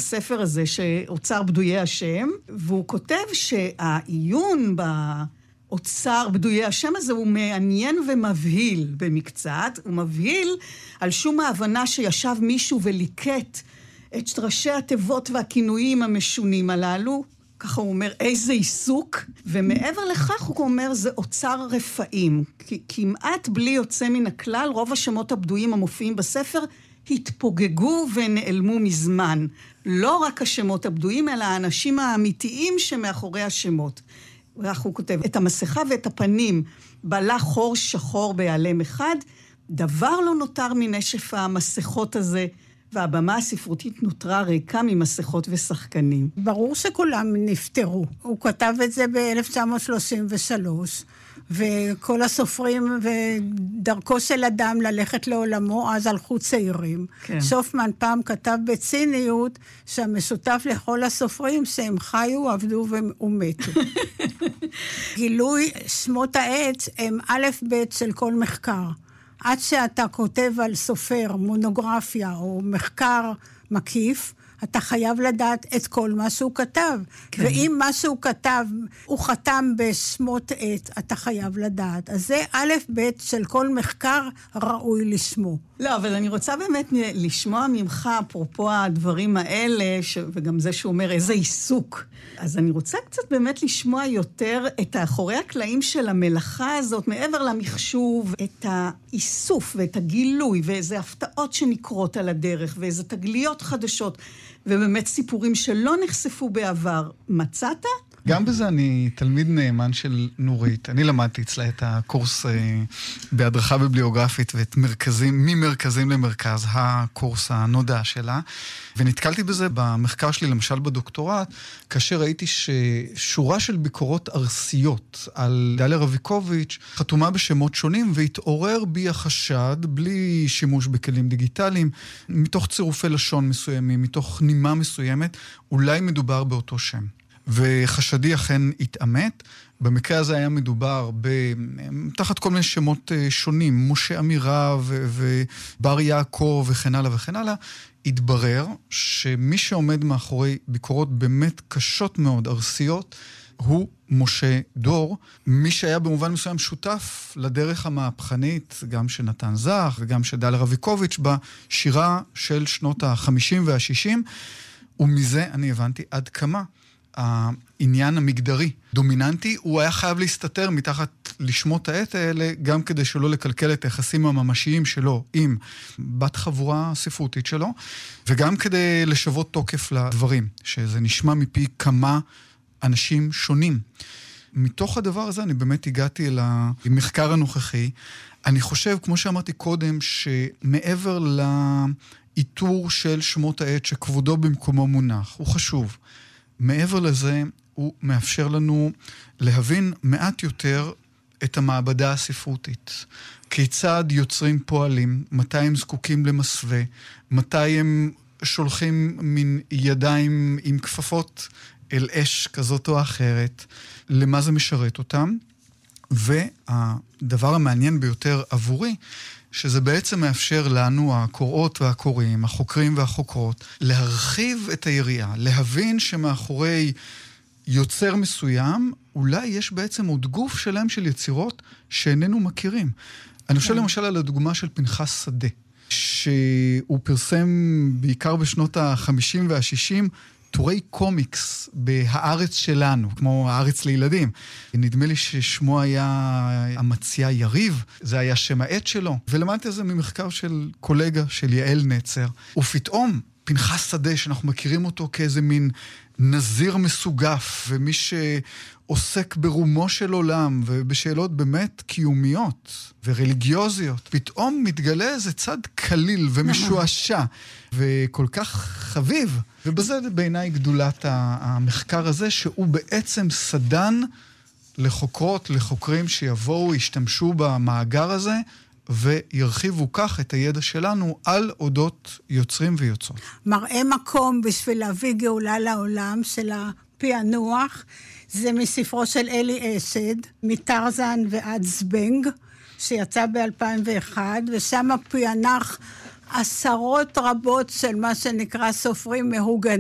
הספר הזה שאוצר בדויי השם, והוא כותב שהעיון באוצר בדויי השם הזה הוא מעניין ומבהיל במקצת, הוא מבהיל על שום ההבנה שישב מישהו וליקט את ראשי התיבות והכינויים המשונים הללו, ככה הוא אומר, איזה עיסוק, ומעבר לכך הוא אומר, זה אוצר רפאים, כמעט בלי יוצא מן הכלל, רוב השמות הבדויים המופיעים בספר, התפוגגו ונעלמו מזמן. לא רק השמות הבדויים, אלא האנשים האמיתיים שמאחורי השמות. וכך הוא כותב, את המסכה ואת הפנים, בלה חור שחור בהיעלם אחד, דבר לא נותר מנשף המסכות הזה, והבמה הספרותית נותרה ריקה ממסכות ושחקנים. ברור שכולם נפטרו. הוא כתב את זה ב-1933, וכל הסופרים ודרכו של אדם ללכת לעולמו, אז הלכו צעירים. כן. שופמן פעם כתב בציניות שהמשותף לכל הסופרים שהם חיו, עבדו ומתו. גילוי שמות העץ הם א' ב' של כל מחקר. עד שאתה כותב על סופר, מונוגרפיה או מחקר מקיף, אתה חייב לדעת את כל מה שהוא כתב. כן. ואם מה שהוא כתב, הוא חתם בשמות עת, אתה חייב לדעת. אז זה א' ב' של כל מחקר ראוי לשמו. לא, אבל אני רוצה באמת לשמוע ממך, אפרופו הדברים האלה, וגם זה שהוא אומר איזה עיסוק. אז אני רוצה קצת באמת לשמוע יותר את האחורי הקלעים של המלאכה הזאת, מעבר למחשוב, את האיסוף ואת הגילוי, ואיזה הפתעות שנקרות על הדרך, ואיזה תגליות חדשות, ובאמת סיפורים שלא נחשפו בעבר. מצאת? גם בזה אני תלמיד נאמן של נורית. אני למדתי אצלה את הקורס בהדרכה ביבליוגרפית, ואת מרכזים, ממרכזים למרכז, הקורס הנודע שלה, ונתקלתי בזה במחקר שלי, למשל בדוקטורט, כאשר ראיתי ששורה של ביקורות ארסיות על דליה רביקוביץ' חתומה בשמות שונים, והתעורר בי החשד, בלי שימוש בכלים דיגיטליים, מתוך צירופי לשון מסוימים, מתוך נימה מסוימת, אולי מדובר באותו שם. וחשדי אכן התאמת. במקרה הזה היה מדובר תחת כל מיני שמות שונים, משה אמירה ובר יעקב וכן הלאה וכן הלאה. התברר שמי שעומד מאחורי ביקורות באמת קשות מאוד, ארסיות, הוא משה דור, מי שהיה במובן מסוים שותף לדרך המהפכנית, גם של נתן זך וגם של דליה רביקוביץ' בשירה של שנות ה-50 וה-60, ומזה אני הבנתי עד כמה העניין המגדרי דומיננטי, הוא היה חייב להסתתר מתחת לשמות העת האלה, גם כדי שלא לקלקל את היחסים הממשיים שלו עם בת חבורה הספרותית שלו, וגם כדי לשוות תוקף לדברים, שזה נשמע מפי כמה אנשים שונים. מתוך הדבר הזה אני באמת הגעתי אל המחקר הנוכחי. אני חושב, כמו שאמרתי קודם, שמעבר לאיתור של שמות העת שכבודו במקומו מונח, הוא חשוב. מעבר לזה, הוא מאפשר לנו להבין מעט יותר את המעבדה הספרותית. כיצד יוצרים פועלים, מתי הם זקוקים למסווה, מתי הם שולחים מן ידיים עם כפפות אל אש כזאת או אחרת, למה זה משרת אותם. והדבר המעניין ביותר עבורי, שזה בעצם מאפשר לנו, הקוראות והקוראים, החוקרים והחוקרות, להרחיב את היריעה, להבין שמאחורי יוצר מסוים, אולי יש בעצם עוד גוף שלם של יצירות שאיננו מכירים. אני חושב למשל על הדוגמה של פנחס שדה, שהוא פרסם בעיקר בשנות ה-50 וה-60, טורי קומיקס בהארץ שלנו, כמו הארץ לילדים. נדמה לי ששמו היה המציע יריב, זה היה שם העט שלו. ולמדתי את זה ממחקר של קולגה של יעל נצר. ופתאום פנחס שדה, שאנחנו מכירים אותו כאיזה מין נזיר מסוגף, ומי שעוסק ברומו של עולם, ובשאלות באמת קיומיות ורליגיוזיות, פתאום מתגלה איזה צד קליל ומשועשע, וכל כך חביב. ובזה בעיניי גדולת המחקר הזה, שהוא בעצם סדן לחוקרות, לחוקרים שיבואו, ישתמשו במאגר הזה, וירחיבו כך את הידע שלנו על אודות יוצרים ויוצרות. מראה מקום בשביל להביא גאולה לעולם של הפענוח, זה מספרו של אלי אסד, מטרזן ועד זבנג, שיצא ב-2001, ושם פענח עשרות רבות של מה שנקרא סופרים מהוגנים,